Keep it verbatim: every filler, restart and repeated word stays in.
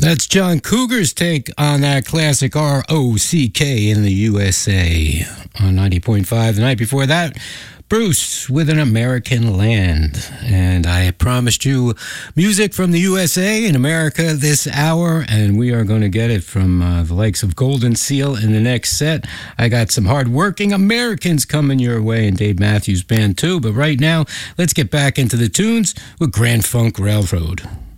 That's John Cougar's take on that classic R O C K in the U S A on ninety point five. The night before that, Bruce with An American Land. And I promised you music from the U S A and America this hour, and we are going to get it from uh, the likes of Golden Seal in the next set. I got some hardworking Americans coming your way, and Dave Matthews Band too. But right now, let's get back into the tunes with Grand Funk Railroad.